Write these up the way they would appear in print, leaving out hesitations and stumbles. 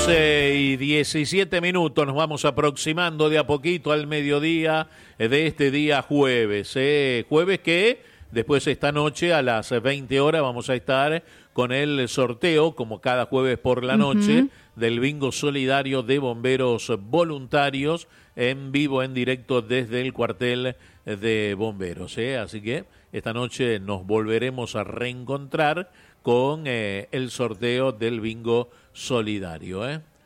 11:17 nos vamos aproximando de a poquito al mediodía de este día jueves. Jueves que después esta noche a las 20 horas vamos a estar con el sorteo, como cada jueves por la noche, del bingo solidario de bomberos voluntarios en vivo, en directo desde el cuartel de bomberos. Así que esta noche nos volveremos a reencontrar con el sorteo del bingo solidario.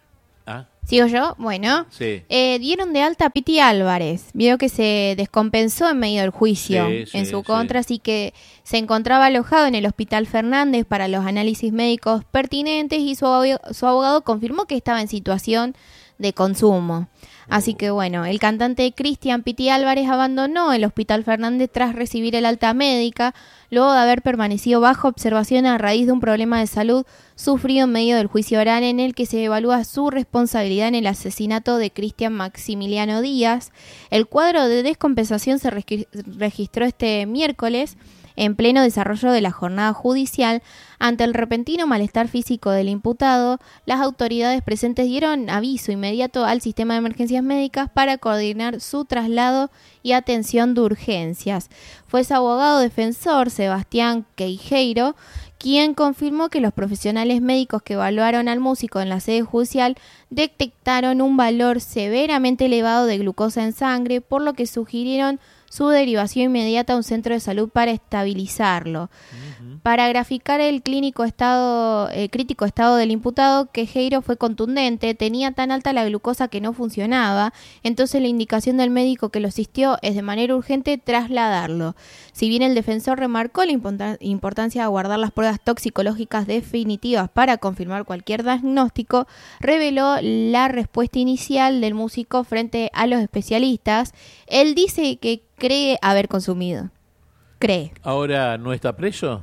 ¿Sigo yo? Bueno, sí. Dieron de alta a Piti Álvarez. Vio que se descompensó en medio del juicio en su contra, así que se encontraba alojado en el Hospital Fernández para los análisis médicos pertinentes y su abogado confirmó que estaba en situación de consumo. Así que bueno, el cantante Cristian Piti Álvarez abandonó el Hospital Fernández tras recibir el alta médica, luego de haber permanecido bajo observación a raíz de un problema de salud sufrido en medio del juicio oral en el que se evalúa su responsabilidad en el asesinato de Cristian Maximiliano Díaz. El cuadro de descompensación se registró este miércoles en pleno desarrollo de la jornada judicial. Ante el repentino malestar físico del imputado, las autoridades presentes dieron aviso inmediato al sistema de emergencias médicas para coordinar su traslado y atención de urgencias. Fue su abogado defensor, Sebastián Queijeiro, quien confirmó que los profesionales médicos que evaluaron al músico en la sede judicial detectaron un valor severamente elevado de glucosa en sangre, por lo que sugirieron su derivación inmediata a un centro de salud para estabilizarlo. Para graficar el crítico estado del imputado, Queijeiro fue contundente: tenía tan alta la glucosa que no funcionaba, entonces la indicación del médico que lo asistió es de manera urgente trasladarlo. Si bien el defensor remarcó la importancia de aguardar las pruebas toxicológicas definitivas para confirmar cualquier diagnóstico, reveló la respuesta inicial del músico frente a los especialistas. Él dice que cree haber consumido. Cree. ¿Ahora no está preso?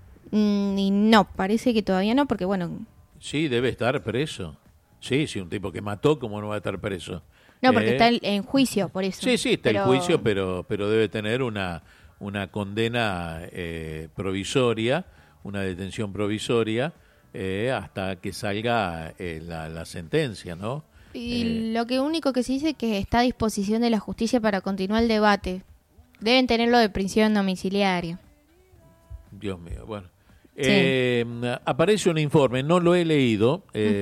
Y no, parece que todavía no, porque bueno... Sí, debe estar preso. Sí, un tipo que mató, ¿cómo no va a estar preso? No, porque está en juicio, por eso. Sí, está en juicio, pero debe tener una condena provisoria, una detención provisoria, hasta que salga la sentencia, ¿no? Y lo único que se dice es que está a disposición de la justicia para continuar el debate. Deben tenerlo de prisión domiciliaria. Dios mío, bueno. Sí. Aparece un informe, no lo he leído,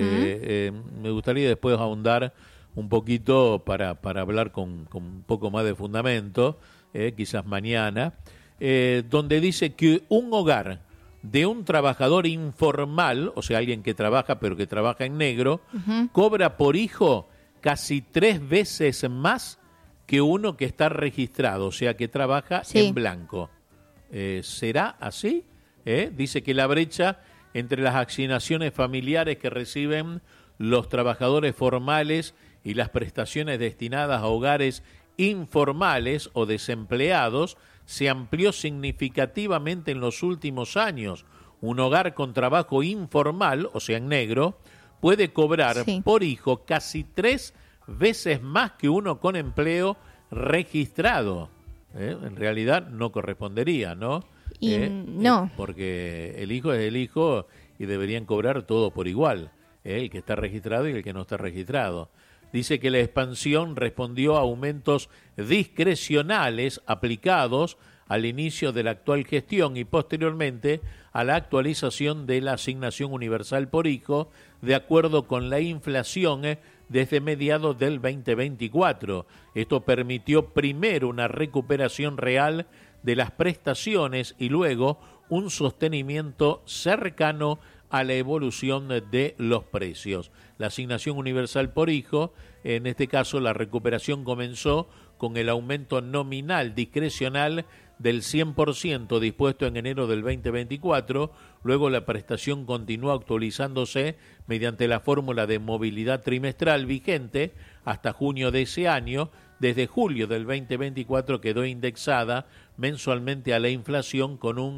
me gustaría después ahondar un poquito para hablar con un poco más de fundamento, quizás mañana, donde dice que un hogar de un trabajador informal, o sea, alguien que trabaja pero que trabaja en negro, cobra por hijo casi 3 veces más que uno que está registrado, o sea, que trabaja en blanco. ¿Será así? Dice que la brecha entre las asignaciones familiares que reciben los trabajadores formales y las prestaciones destinadas a hogares informales o desempleados se amplió significativamente en los últimos años. Un hogar con trabajo informal, o sea, en negro, puede cobrar por hijo casi 3 veces más que uno con empleo registrado. En realidad no correspondería, ¿no? No. Porque el hijo es el hijo y deberían cobrar todo por igual, el que está registrado y el que no está registrado. Dice que la expansión respondió a aumentos discrecionales aplicados al inicio de la actual gestión y posteriormente a la actualización de la asignación universal por hijo de acuerdo con la inflación desde mediados del 2024. Esto permitió primero una recuperación real de las prestaciones y luego un sostenimiento cercano a la evolución de los precios. La asignación universal por hijo, en este caso la recuperación comenzó con el aumento nominal discrecional del 100% dispuesto en enero del 2024, luego la prestación continuó actualizándose mediante la fórmula de movilidad trimestral vigente hasta junio de ese año. Desde julio del 2024 quedó indexada mensualmente a la inflación con un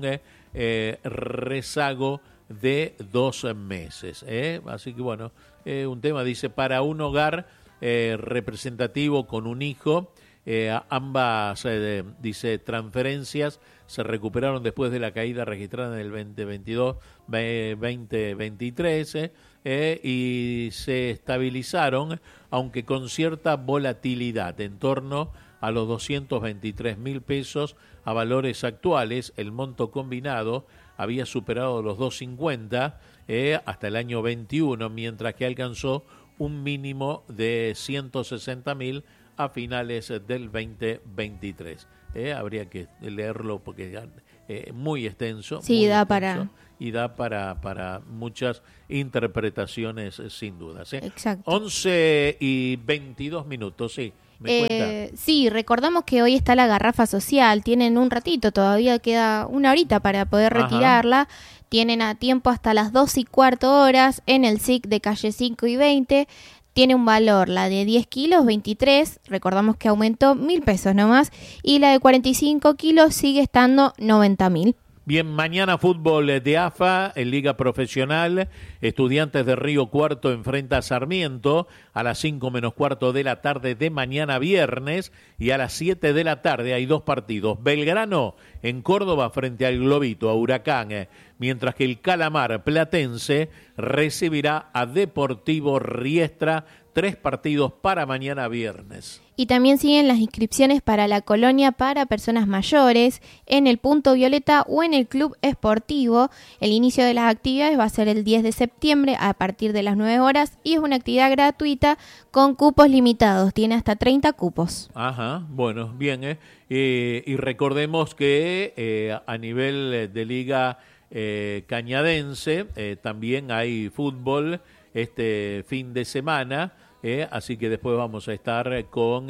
rezago de 2 meses. Así que bueno, un tema, dice, para un hogar representativo con un hijo, ambas, dice, transferencias se recuperaron después de la caída registrada en el 2022-2023. y se estabilizaron, aunque con cierta volatilidad, en torno a los 223.000 pesos a valores actuales. El monto combinado había superado los 250 hasta el año 21, mientras que alcanzó un mínimo de 160.000 a finales del 2023. Habría que leerlo porque es muy extenso. Sí, muy da extenso, y da para muchas interpretaciones, sin dudas. Exacto. 11:22, sí. Sí, recordamos que hoy está la garrafa social, tienen un ratito, todavía queda una horita para poder retirarla. Tienen a tiempo hasta las 2:15 en el SIC de calle 5 y 20. Tiene un valor, la de 10 kilos, 23, recordamos que aumentó 1.000 pesos nomás, y la de 45 kilos sigue estando 90.000. Bien, mañana fútbol de AFA en Liga Profesional. Estudiantes de Río Cuarto enfrenta a Sarmiento a las 5:15 de la tarde de mañana viernes, y a las 7 de la tarde hay dos partidos. Belgrano en Córdoba frente al Globito, a Huracán, mientras que el Calamar Platense recibirá a Deportivo Riestra. 3 partidos para mañana viernes. Y también siguen las inscripciones para la colonia para personas mayores en el Punto Violeta o en el Club Esportivo. El inicio de las actividades va a ser el 10 de septiembre a partir de las 9 horas y es una actividad gratuita con cupos limitados. Tiene hasta 30 cupos. Ajá, bueno, bien. Y recordemos que a nivel de Liga Cañadense también hay fútbol este fin de semana. Así que después vamos a estar con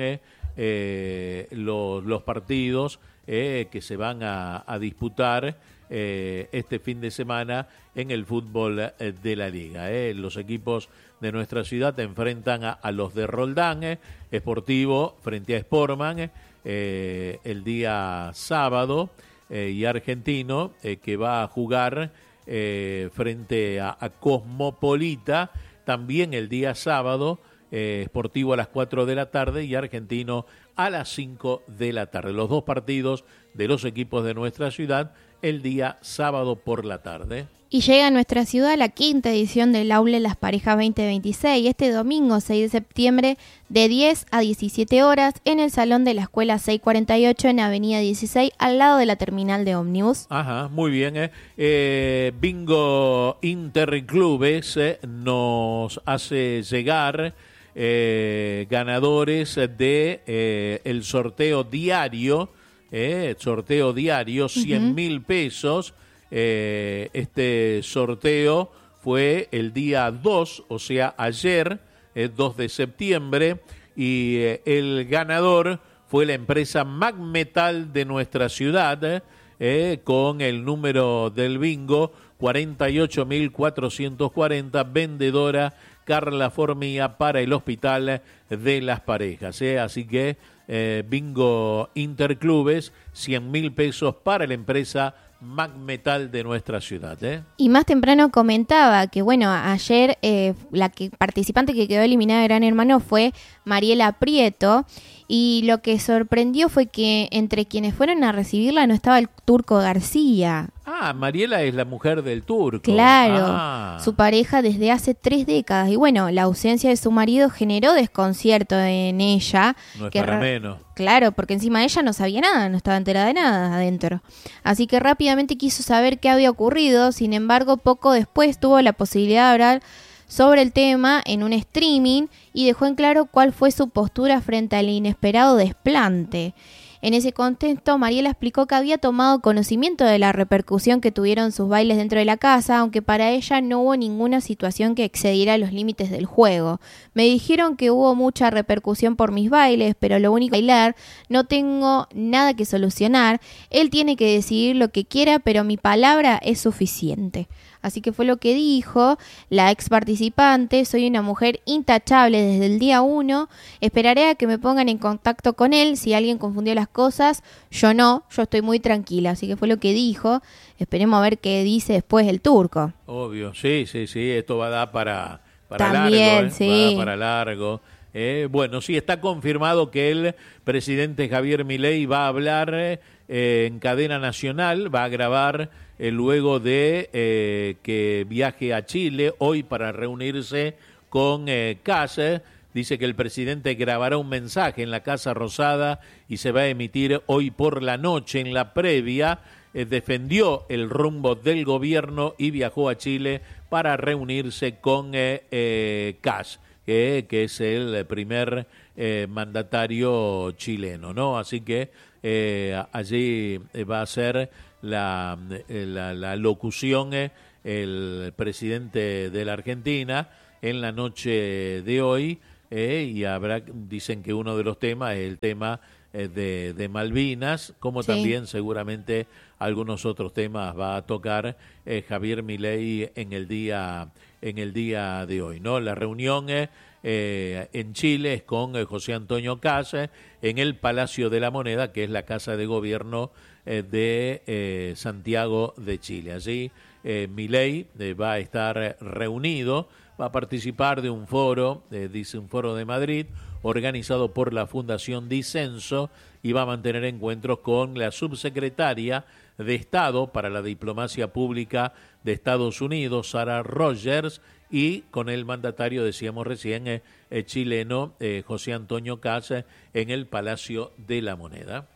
los partidos que se van a disputar este fin de semana en el fútbol de la Liga. Los equipos de nuestra ciudad enfrentan a los de Roldán, Sportivo frente a Sportman el día sábado, y Argentino que va a jugar frente a Cosmopolita también el día sábado. Sportivo a las 4 de la tarde y Argentino a las 5 de la tarde. Los dos partidos de los equipos de nuestra ciudad el día sábado por la tarde. Y llega a nuestra ciudad la 5ª edición del Aule Las Parejas 2026, este domingo 6 de septiembre de 10 a 17 horas en el Salón de la Escuela 648 en Avenida 16, al lado de la terminal de ómnibus. Ajá, muy bien. Bingo Interclubes nos hace llegar ganadores de el sorteo diario, 100.000 pesos. Este sorteo fue el día 2, o sea, ayer, 2 de septiembre, y el ganador fue la empresa Magmetal de nuestra ciudad, con el número del bingo 48.440, vendedora Carla Formía para el Hospital de las Parejas. Así que bingo Interclubes, 100.000 pesos para la empresa Magmetal de nuestra ciudad. Y más temprano comentaba que, bueno, ayer la participante que quedó eliminada de Gran Hermano fue Mariela Prieto, y lo que sorprendió fue que entre quienes fueron a recibirla no estaba el Turco García. Ah, Mariela es la mujer del Turco. Claro, su pareja desde hace 3 décadas. Y bueno, la ausencia de su marido generó desconcierto en ella. No es para menos. Claro, porque encima ella no sabía nada, no estaba enterada de nada adentro. Así que rápidamente quiso saber qué había ocurrido. Sin embargo, poco después tuvo la posibilidad de hablar sobre el tema en un streaming y dejó en claro cuál fue su postura frente al inesperado desplante. En ese contexto, Mariela explicó que había tomado conocimiento de la repercusión que tuvieron sus bailes dentro de la casa, aunque para ella no hubo ninguna situación que excediera los límites del juego. Me dijeron que hubo mucha repercusión por mis bailes, pero lo único es bailar, no tengo nada que solucionar, él tiene que decidir lo que quiera, pero mi palabra es suficiente. Así que fue lo que dijo la ex participante: soy una mujer intachable desde el día 1, esperaré a que me pongan en contacto con él, si alguien confundió las cosas, yo no, yo estoy muy tranquila. Así que fue lo que dijo, esperemos a ver qué dice después el Turco. Obvio, sí, esto va a dar para también, largo, sí. Va a dar para largo. Bueno, sí, está confirmado que el presidente Javier Milei va a hablar en cadena nacional, va a grabar luego de que viaje a Chile hoy para reunirse con Kast. Dice que el presidente grabará un mensaje en la Casa Rosada y se va a emitir hoy por la noche. En la previa defendió el rumbo del gobierno y viajó a Chile para reunirse con Kast, que es el primer mandatario chileno, ¿no? Así que allí va a ser la locución el presidente de la Argentina en la noche de hoy, y dicen que uno de los temas es el tema de Malvinas, como sí, también seguramente algunos otros temas va a tocar Javier Milei en el día de hoy, ¿no? La reunión en Chile es con José Antonio Kast en el Palacio de la Moneda, que es la casa de gobierno de Santiago de Chile. Allí Milei va a estar reunido, va a participar de un foro, dice un foro de Madrid, organizado por la Fundación Disenso, y va a mantener encuentros con la subsecretaria de Estado para la Diplomacia Pública de Estados Unidos, Sarah Rogers, y con el mandatario, decíamos recién, chileno, José Antonio Kast, en el Palacio de la Moneda.